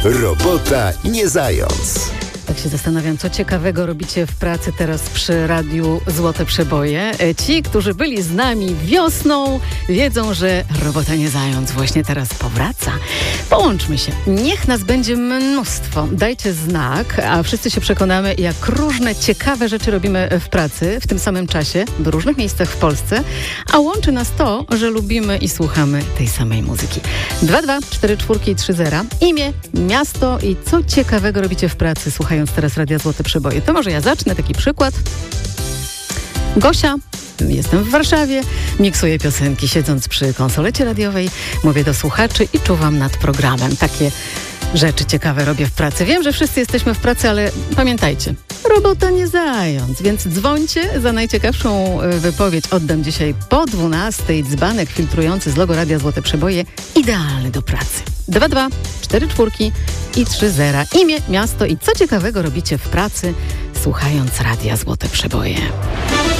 Robota nie zając. Tak się zastanawiam, co ciekawego robicie w pracy teraz przy Radiu Złote Przeboje. Ci, którzy byli z nami wiosną, wiedzą, że Robota nie zając właśnie teraz powraca. Połączmy się. Niech nas będzie mnóstwo. Dajcie znak, a wszyscy się przekonamy, jak różne ciekawe rzeczy robimy w pracy w tym samym czasie, w różnych miejscach w Polsce, a łączy nas to, że lubimy i słuchamy tej samej muzyki. 2244330. Imię, miasto i co ciekawego robicie w pracy, słuchając teraz Radia Złote Przeboje. To może ja zacznę, taki przykład. Gosia, jestem w Warszawie, miksuję piosenki siedząc przy konsolecie radiowej, mówię do słuchaczy i czuwam nad programem. Takie rzeczy ciekawe robię w pracy. Wiem, że wszyscy jesteśmy w pracy, ale pamiętajcie, robota nie zając, więc dzwońcie za najciekawszą wypowiedź. Oddam dzisiaj po 12:00. Dzbanek filtrujący z logo Radia Złote Przeboje, idealny do pracy. 2244330. Imię, miasto i co ciekawego robicie w pracy, słuchając Radia Złote Przeboje.